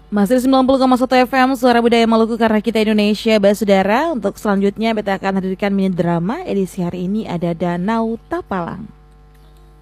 Masih 90,1 FM Suara Budaya Maluku karena kita Indonesia, saudara. Untuk selanjutnya kita akan hadirkan mini drama edisi hari ini ada Danau Tapalang.